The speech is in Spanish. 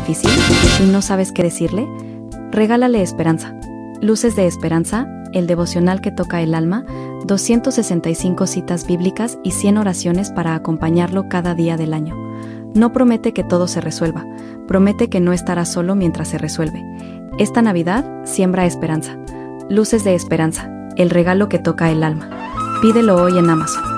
difícil y no sabes qué decirle? Regálale esperanza. Luces de Esperanza, el devocional que toca el alma, 265 citas bíblicas y 100 oraciones para acompañarlo cada día del año. No promete que todo se resuelva, promete que no estará solo mientras se resuelve. Esta Navidad, siembra esperanza. Luces de Esperanza, el regalo que toca el alma. Pídelo hoy en Amazon.